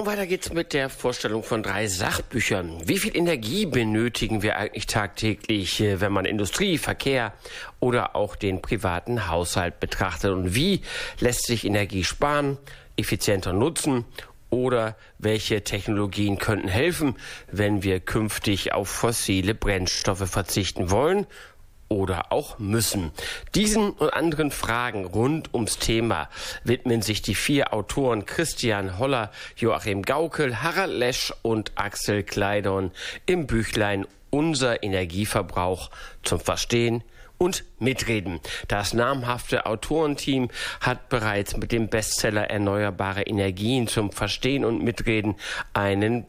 Und weiter geht's mit der Vorstellung von 3 Sachbüchern. Wie viel Energie benötigen wir eigentlich tagtäglich, wenn man Industrie, Verkehr oder auch den privaten Haushalt betrachtet? Und wie lässt sich Energie sparen, effizienter nutzen? Oder welche Technologien könnten helfen, wenn wir künftig auf fossile Brennstoffe verzichten wollen oder auch müssen? Diesen und anderen Fragen rund ums Thema widmen sich die 4 Autoren Christian Holler, Joachim Gaukel, Harald Lesch und Axel Kleidon im Büchlein Unser Energieverbrauch zum Verstehen und Mitreden. Das namhafte Autorenteam hat bereits mit dem Bestseller Erneuerbare Energien zum Verstehen und Mitreden einen